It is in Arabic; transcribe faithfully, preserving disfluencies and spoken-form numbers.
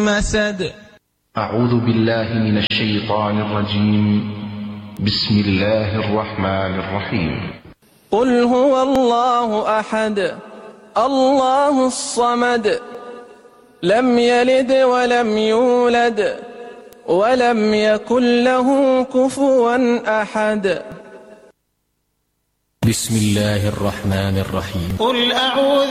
مسد. أعوذ بالله من الشيطان الرجيم. بسم الله الرحمن الرحيم. قل هو الله أحد الله الصمد لم يلد ولم يولد ولم يكن له كفوا أحد. بسم الله الرحمن الرحيم. قل أعوذ